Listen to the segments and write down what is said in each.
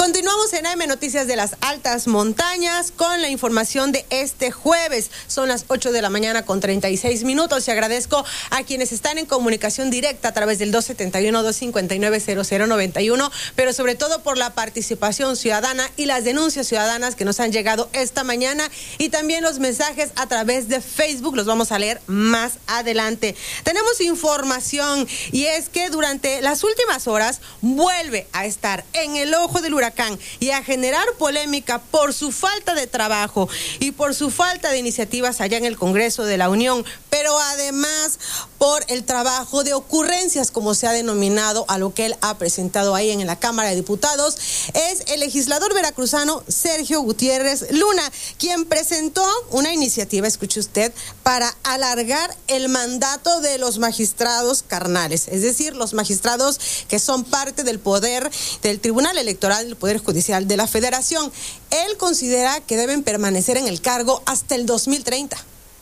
Continuamos en AM Noticias de las Altas Montañas con la información de este jueves. Son las 8 de la mañana con 36 minutos y agradezco a quienes están en comunicación directa a través del 271-259-0091, pero sobre todo por la participación ciudadana y las denuncias ciudadanas que nos han llegado esta mañana y también los mensajes a través de Facebook. Los vamos a leer más adelante. Tenemos información y es que durante las últimas horas vuelve a estar en el ojo del huracán y a generar polémica por su falta de trabajo y por su falta de iniciativas allá en el Congreso de la Unión, pero además por el trabajo de ocurrencias, como se ha denominado a lo que él ha presentado ahí en la Cámara de Diputados, es el legislador veracruzano Sergio Gutiérrez Luna, quien presentó una iniciativa, escuche usted, para alargar el mandato de los magistrados carnales, es decir, los magistrados que son parte del poder del Tribunal Electoral del Poder Judicial de la Federación. Él considera que deben permanecer en el cargo hasta el 2030.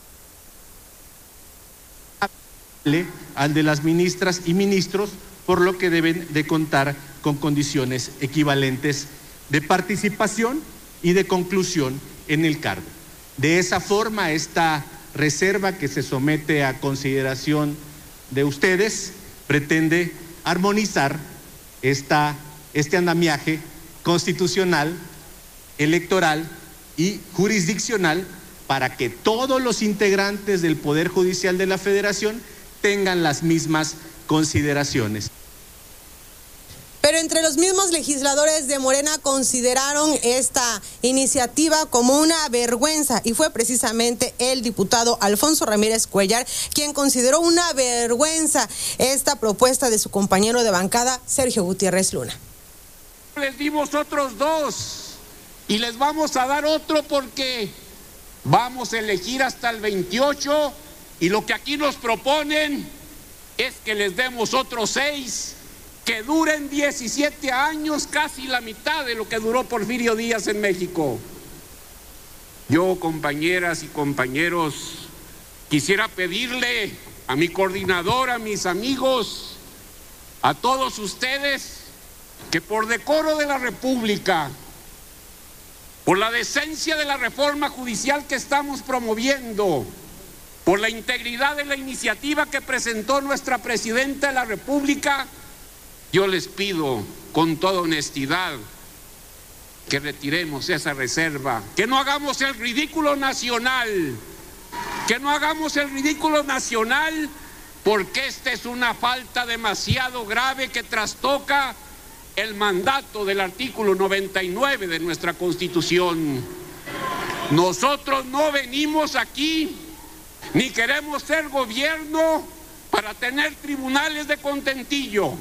Al de las ministras y ministros, por lo que deben de contar con condiciones equivalentes de participación y de conclusión en el cargo. De esa forma, esta reserva que se somete a consideración de ustedes pretende armonizar este andamiaje constitucional, electoral y jurisdiccional para que todos los integrantes del Poder Judicial de la Federación tengan las mismas consideraciones. Pero entre los mismos legisladores de Morena consideraron esta iniciativa como una vergüenza y fue precisamente el diputado Alfonso Ramírez Cuellar quien consideró una vergüenza esta propuesta de su compañero de bancada Sergio Gutiérrez Luna. Les dimos otros 2 y les vamos a dar otro porque vamos a elegir hasta el 28 y lo que aquí nos proponen es que les demos otros 6 que duren 17 años, casi la mitad de lo que duró Porfirio Díaz en México. Yo, compañeras y compañeros, quisiera pedirle a mi coordinador, a mis amigos, a todos ustedes, que por decoro de la República, por la decencia de la reforma judicial que estamos promoviendo, por la integridad de la iniciativa que presentó nuestra Presidenta de la República, yo les pido con toda honestidad que retiremos esa reserva, que no hagamos el ridículo nacional, porque esta es una falta demasiado grave que trastoca el mandato del artículo 99 de nuestra Constitución. Nosotros no venimos aquí ni queremos ser gobierno para tener tribunales de contentillo.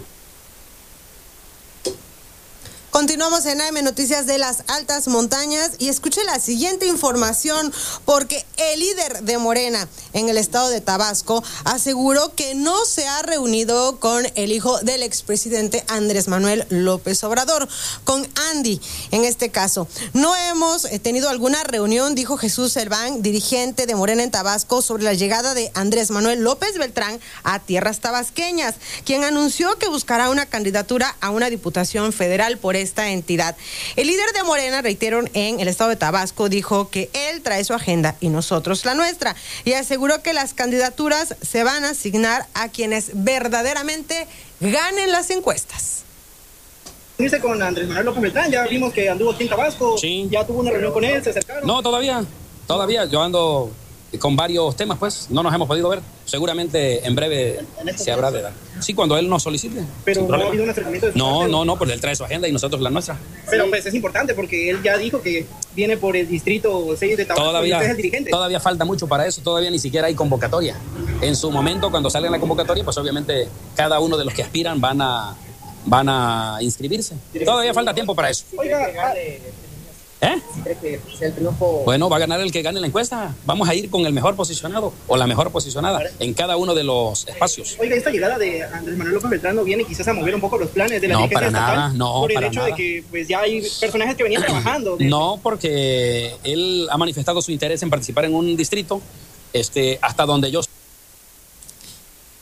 Continuamos en AM Noticias de las Altas Montañas y escuche la siguiente información porque el líder de Morena en el estado de Tabasco aseguró que no se ha reunido con el hijo del expresidente Andrés Manuel López Obrador, con Andy en este caso. No hemos tenido alguna reunión, dijo Jesús Selván, dirigente de Morena en Tabasco, sobre la llegada de Andrés Manuel López Beltrán a tierras tabasqueñas, quien anunció que buscará una candidatura a una diputación federal por esta entidad. El líder de Morena, reitero, en el estado de Tabasco, dijo que él trae su agenda y nosotros la nuestra, y aseguró que las candidaturas se van a asignar a quienes verdaderamente ganen las encuestas. Irse con Andrés Manuel López Beltrán, ya vimos que anduvo aquí en Tabasco, sí. Ya tuvo una reunión con él, se acercaron. No, todavía, yo ando con varios temas, pues, no nos hemos podido ver. Seguramente en breve se habrá de dar. Sí, cuando él nos solicite. Pero no ha habido un acercamiento de su parte. No, pues él trae su agenda y nosotros la nuestra. Pero pues es importante porque él ya dijo que viene por el distrito 6 de Tabasco y usted es el dirigente. Todavía falta mucho para eso, todavía ni siquiera hay convocatoria. En su momento, cuando salga la convocatoria, pues obviamente cada uno de los que aspiran van a inscribirse. Todavía falta tiempo para eso. Oiga, ¿Si cree que sea el triunfo? Bueno, va a ganar el que gane la encuesta. Vamos a ir con el mejor posicionado o la mejor posicionada en cada uno de los espacios. Oiga, esta llegada de Andrés Manuel López Beltrán no viene quizás a mover un poco los planes de la dirigencia estatal. No, por el para hecho nada. de que pues ya hay personajes que venían trabajando. No, porque él ha manifestado su interés en participar en un distrito, hasta donde yo.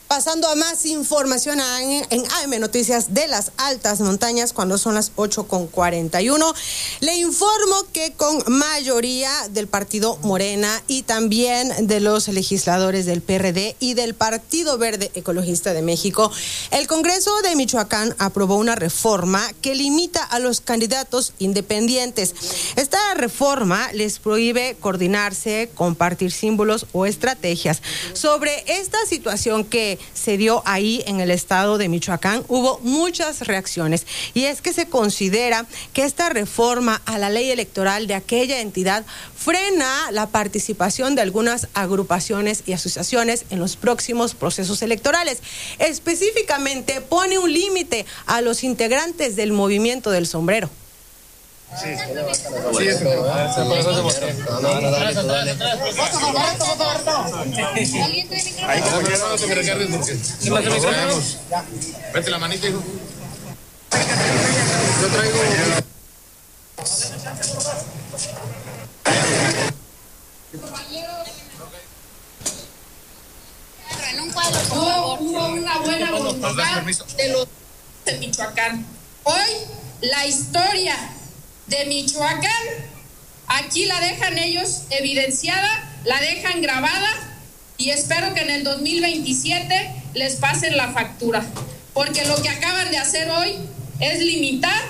Pasando a más información en AM Noticias de las altas montañas, cuando son las 8:41, le informo que con mayoría del partido Morena y también de los legisladores del PRD y del Partido Verde Ecologista de México, el Congreso de Michoacán aprobó una reforma que limita a los candidatos independientes. Esta reforma les prohíbe coordinarse, compartir símbolos o estrategias. Sobre esta situación que se dio ahí en el estado de Michoacán, hubo muchas reacciones, y es que se considera que esta reforma a la ley electoral de aquella entidad frena la participación de algunas agrupaciones y asociaciones en los próximos procesos electorales. Específicamente pone un límite a los integrantes del movimiento del sombrero. Sí, ahí, compañero, no te me recargues porque nos vemos. Vete la manita, hijo. Yo traigo. En un cuadro, por favor. Hubo una buena voluntad de los de Michoacán. Hoy la historia de Michoacán, aquí la dejan ellos evidenciada, la dejan grabada, y espero que en el 2027 les pasen la factura, porque lo que acaban de hacer hoy es limitar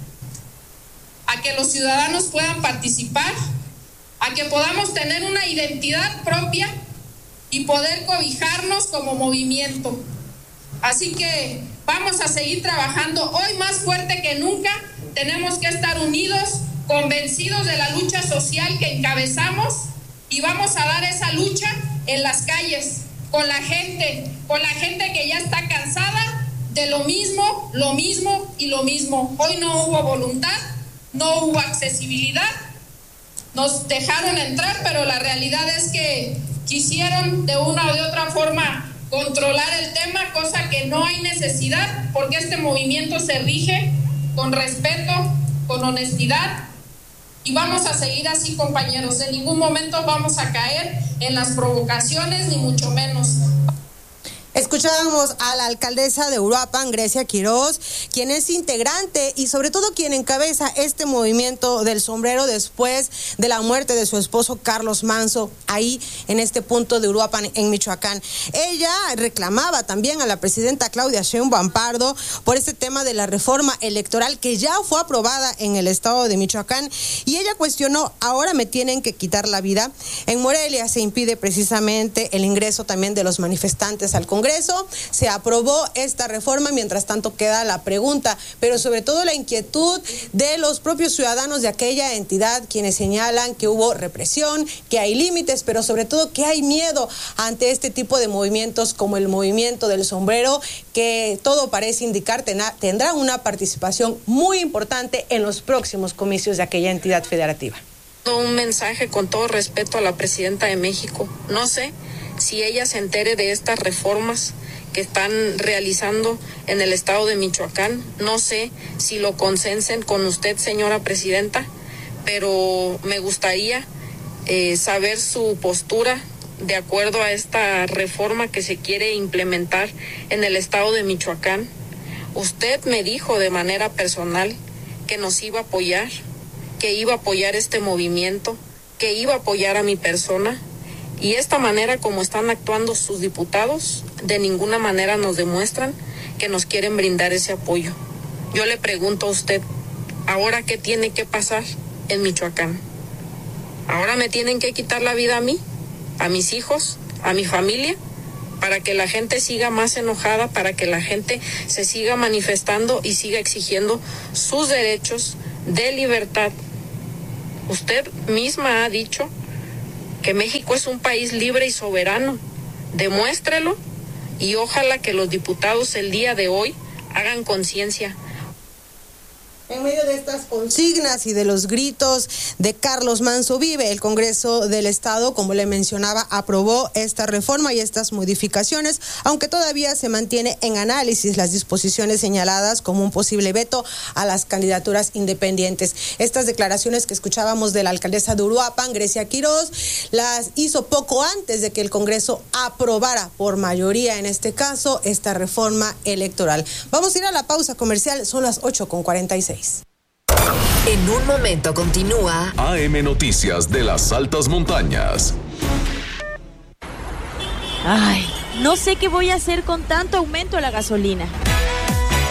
a que los ciudadanos puedan participar, a que podamos tener una identidad propia y poder cobijarnos como movimiento. Así que vamos a seguir trabajando hoy más fuerte que nunca. Tenemos que estar unidos, convencidos de la lucha social que encabezamos, y vamos a dar esa lucha en las calles, con la gente que ya está cansada de lo mismo y lo mismo. Hoy no hubo voluntad, no hubo accesibilidad, nos dejaron entrar, pero la realidad es que quisieron de una o de otra forma controlar el tema, cosa que no hay necesidad, porque este movimiento se rige con respeto, con honestidad, y vamos a seguir así, compañeros. En ningún momento vamos a caer en las provocaciones, ni mucho menos. Escuchábamos a la alcaldesa de Uruapan, Grecia Quiroz, quien es integrante y sobre todo quien encabeza este movimiento del sombrero después de la muerte de su esposo Carlos Manso, ahí en este punto de Uruapan, en Michoacán. Ella reclamaba también a la presidenta Claudia Sheinbaum Pardo por este tema de la reforma electoral que ya fue aprobada en el estado de Michoacán, y ella cuestionó: ahora me tienen que quitar la vida. En Morelia se impide precisamente el ingreso también de los manifestantes al Congreso. Se aprobó esta reforma, mientras tanto queda la pregunta, pero sobre todo la inquietud de los propios ciudadanos de aquella entidad, quienes señalan que hubo represión, que hay límites, pero sobre todo que hay miedo ante este tipo de movimientos como el movimiento del sombrero, que todo parece indicar tendrá una participación muy importante en los próximos comicios de aquella entidad federativa. Un mensaje con todo respeto a la presidenta de México. No sé si ella se entere de estas reformas que están realizando en el estado de Michoacán. No sé si lo consensen con usted, señora presidenta, pero me gustaría saber su postura de acuerdo a esta reforma que se quiere implementar en el estado de Michoacán. Usted me dijo de manera personal que nos iba a apoyar, que iba a apoyar este movimiento, que iba a apoyar a mi persona. Y esta manera como están actuando sus diputados, de ninguna manera nos demuestran que nos quieren brindar ese apoyo. Yo le pregunto a usted, ¿ahora qué tiene que pasar en Michoacán? ¿Ahora me tienen que quitar la vida a mí, a mis hijos, a mi familia, para que la gente siga más enojada, para que la gente se siga manifestando y siga exigiendo sus derechos de libertad? Usted misma ha dicho que México es un país libre y soberano. Demuéstrelo, y ojalá que los diputados el día de hoy hagan conciencia. En medio de estas consignas y de los gritos de Carlos Manso Vive, el Congreso del Estado, como le mencionaba, aprobó esta reforma y estas modificaciones, aunque todavía se mantiene en análisis las disposiciones señaladas como un posible veto a las candidaturas independientes. Estas declaraciones que escuchábamos de la alcaldesa de Uruapan, Grecia Quiroz, las hizo poco antes de que el Congreso aprobara por mayoría, en este caso, esta reforma electoral. Vamos a ir a la pausa comercial, son las 8:46. En un momento continúa AM Noticias de las Altas Montañas. Ay, no sé qué voy a hacer con tanto aumento a la gasolina.